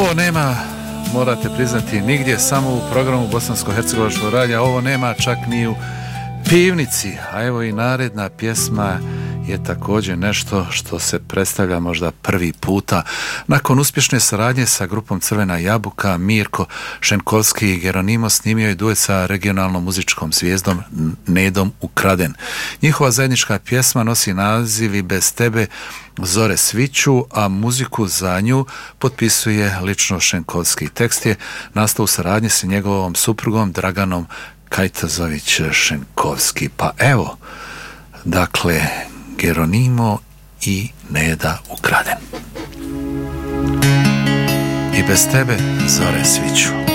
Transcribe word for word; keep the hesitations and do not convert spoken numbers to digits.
Ovo nema, morate priznati, nigdje, samo u programu Bosansko-hercegovačkog radija. Ovo nema čak ni u pivnici. A evo i naredna pjesma je također nešto što se predstavlja možda prvi puta. Nakon uspješne saradnje sa grupom Crvena jabuka, Mirko Šenkovski i Geronimo snimio je duet sa regionalnom muzičkom zvijezdom Nedom Ukraden. Njihova zajednička pjesma nosi naziv I bez tebe zore sviću, a muziku za nju potpisuje lično Šenkovski. Tekst je nastao u saradnji sa njegovom suprugom Draganom Kajtazović-Šenkovski. Pa evo, dakle, Geronimo i Neda Ukraden. I bez tebe zore sviću.